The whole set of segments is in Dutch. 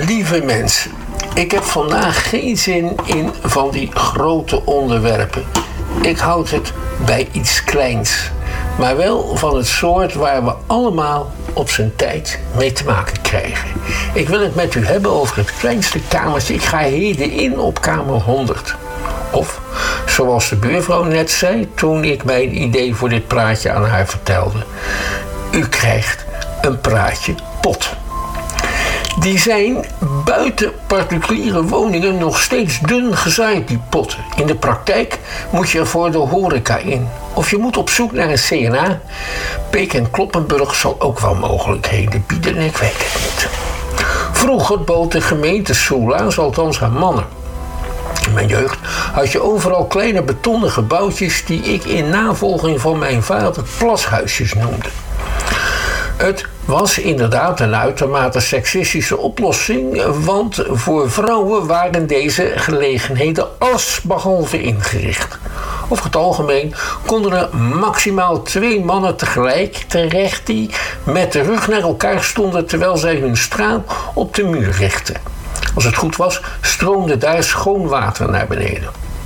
Lieve mensen, ik heb vandaag geen zin in van die grote onderwerpen. Ik houd het bij iets kleins, maar wel van het soort waar we allemaal op zijn tijd mee te maken krijgen. Ik wil het met u hebben over het kleinste kamertje. Ik ga heden in op kamer 100. Of, zoals de buurvrouw net zei toen ik mijn idee voor dit praatje aan haar vertelde. U krijgt een praatje pot. Die zijn buiten particuliere woningen nog steeds dun gezaaid, die potten. In de praktijk moet je er voor de horeca in. Of je moet op zoek naar een CNA. Peek en Kloppenburg zal ook wel mogelijkheden bieden, ik weet het niet. Vroeger bood de gemeente soela's, althans aan mannen. In mijn jeugd had je overal kleine betonnen gebouwtjes die ik in navolging van mijn vader plashuisjes noemde. Het was inderdaad een uitermate seksistische oplossing, want voor vrouwen waren deze gelegenheden allesbehalve ingericht. Over het algemeen konden er maximaal 2 mannen tegelijk terecht die met de rug naar elkaar stonden terwijl zij hun straal op de muur richtten. Als het goed was, stroomde daar schoon water naar beneden.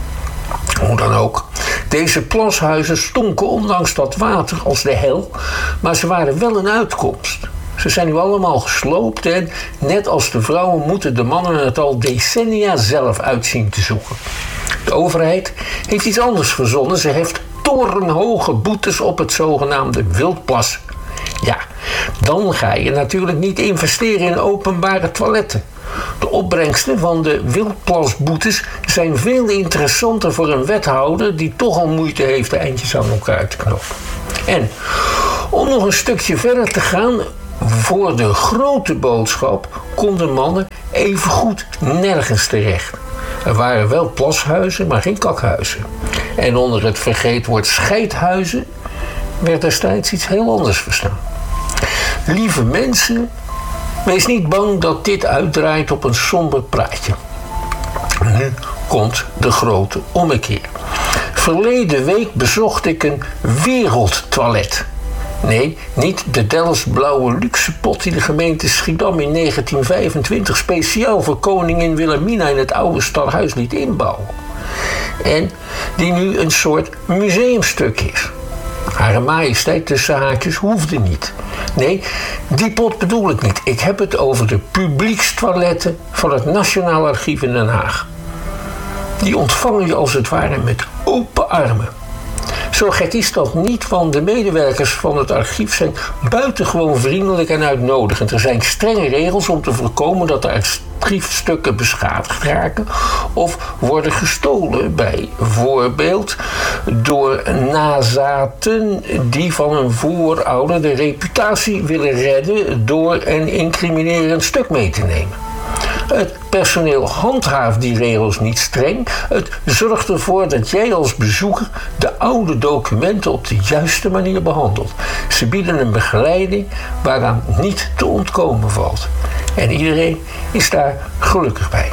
Hoe dan ook, deze plashuizen stonken ondanks dat water als de hel, maar ze waren wel een uitkomst. Ze zijn nu allemaal gesloopt en, net als de vrouwen, moeten de mannen het al decennia zelf uitzien te zoeken. De overheid heeft iets anders verzonnen. Ze heeft torenhoge boetes op het zogenaamde wildplassen. Ja, dan ga je natuurlijk niet investeren in openbare toiletten. De opbrengsten van de wildplasboetes zijn veel interessanter voor een wethouder die toch al moeite heeft de eindjes aan elkaar te knopen. En om nog een stukje verder te gaan, voor de grote boodschap konden mannen evengoed nergens terecht. Er waren wel plashuizen, maar geen kakhuizen. En onder het vergeetwoord scheidhuizen werd destijds iets heel anders verstaan. Lieve mensen, wees niet bang dat dit uitdraait op een somber praatje. Nu komt de grote ommekeer. Verleden week bezocht ik een wereldtoilet. Nee, niet de Delfts blauwe luxepot die de gemeente Schiedam in 1925 speciaal voor koningin Wilhelmina in het oude stadhuis liet inbouwen. En die nu een soort museumstuk is. Hare majesteit tussen haakjes hoefde niet. Nee, die pot bedoel ik niet. Ik heb het over de publiekstoiletten van het Nationaal Archief in Den Haag. Die ontvangen je als het ware met open armen. Zo gek is dat niet, want de medewerkers van het archief zijn buitengewoon vriendelijk en uitnodigend. Er zijn strenge regels om te voorkomen dat de archiefstukken beschadigd raken of worden gestolen, bijvoorbeeld door nazaten die van een voorouder de reputatie willen redden door een incriminerend stuk mee te nemen. Het personeel handhaaft die regels niet streng. Het zorgt ervoor dat jij als bezoeker de oude documenten op de juiste manier behandelt. Ze bieden een begeleiding waaraan niet te ontkomen valt. En iedereen is daar gelukkig bij.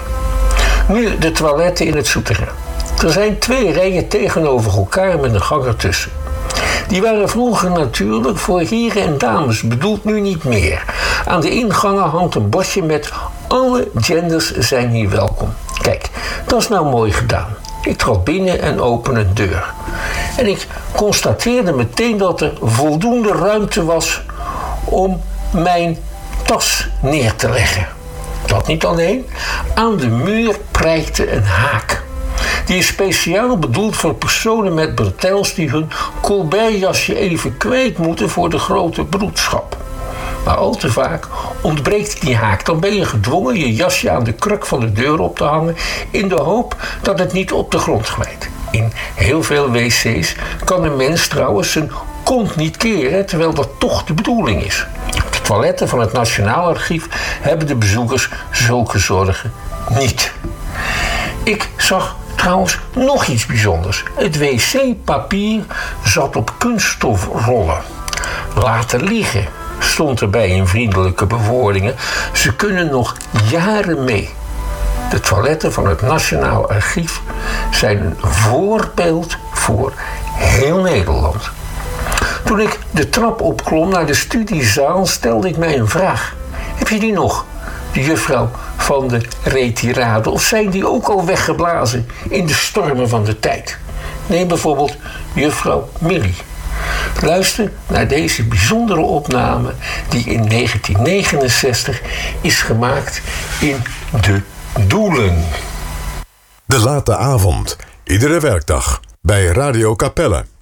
Nu de toiletten in het souterrain. Er zijn 2 rijen tegenover elkaar met een gang ertussen. Die waren vroeger natuurlijk voor heren en dames, bedoeld nu niet meer. Aan de ingangen hangt een bordje met alle genders zijn hier welkom. Kijk, dat is nou mooi gedaan. Ik trad binnen en opende een deur. En ik constateerde meteen dat er voldoende ruimte was om mijn tas neer te leggen. Dat niet alleen. Aan de muur prijkte een haak. Die is speciaal bedoeld voor personen met bretels die hun Colbertjasje even kwijt moeten voor de grote broedschap. Maar al te vaak ontbreekt die haak. Dan ben je gedwongen je jasje aan de kruk van de deur op te hangen in de hoop dat het niet op de grond glijdt. In heel veel wc's kan een mens trouwens zijn kont niet keren, terwijl dat toch de bedoeling is. Op de toiletten van het Nationaal Archief hebben de bezoekers zulke zorgen niet. Ik zag trouwens nog iets bijzonders. Het wc-papier zat op kunststofrollen. Laten liggen, stond erbij in vriendelijke bewoordingen. Ze kunnen nog jaren mee. De toiletten van het Nationaal Archief zijn een voorbeeld voor heel Nederland. Toen ik de trap opklom naar de studiezaal stelde ik mij een vraag. Heb je die nog? De juffrouw van de retirade? Of zijn die ook al weggeblazen in de stormen van de tijd? Neem bijvoorbeeld juffrouw Millie. Luister naar deze bijzondere opname die in 1969 is gemaakt in De Doelen. De Late Avond, iedere werkdag bij Radio Capelle.